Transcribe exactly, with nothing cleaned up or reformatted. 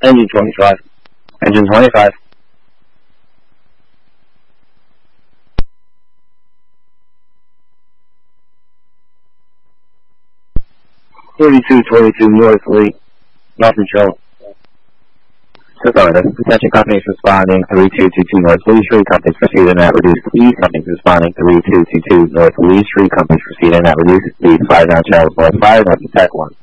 Engine twenty-five. Engine twenty-five. Thirty-two twenty-two North Lee. Nothing showing. Affirmative. Attention companies responding three two two two North Lee Street. Companies proceeding at reduced speed. Companies responding three two two two North Lee Street. Companies proceeding at reduced speed. Five down channel north five. North attack one.